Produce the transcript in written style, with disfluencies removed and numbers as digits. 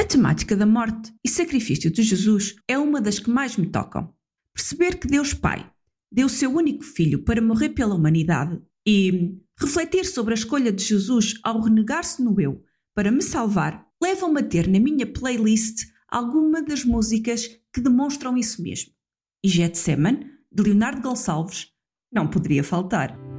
temática da morte e sacrifício de Jesus é uma das que mais me tocam. Perceber que Deus Pai deu o seu único filho para morrer pela humanidade e refletir sobre a escolha de Jesus ao renegar-se no eu para me salvar leva-me a ter na minha playlist alguma das músicas que demonstram isso mesmo. E Getsemane, de Leonardo Gonçalves, não poderia faltar.